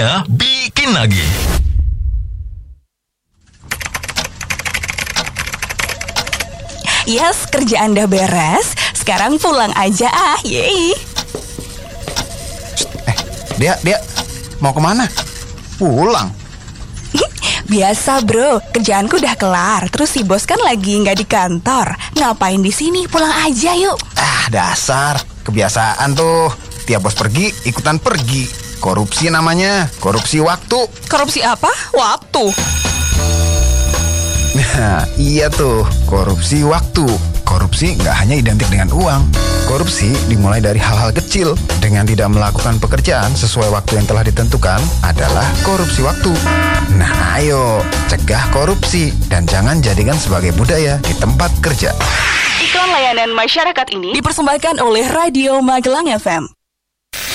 Saatnya bikin lagi. Yes, kerjaan udah beres. Sekarang pulang aja yeay. Dia mau kemana? Pulang? Biasa bro, kerjaanku udah kelar. Terus si bos kan lagi nggak di kantor. Ngapain di sini? Pulang aja yuk. Dasar, kebiasaan tuh. Tiap bos pergi, ikutan pergi. Korupsi namanya, korupsi waktu. Korupsi apa? Waktu. Nah, iya tuh, korupsi waktu. Korupsi nggak hanya identik dengan uang. Korupsi dimulai dari hal-hal kecil. Dengan tidak melakukan pekerjaan sesuai waktu yang telah ditentukan adalah korupsi waktu. Nah, ayo, cegah korupsi dan jangan jadikan sebagai budaya di tempat kerja. Iklan layanan masyarakat ini dipersembahkan oleh Radio Magelang FM.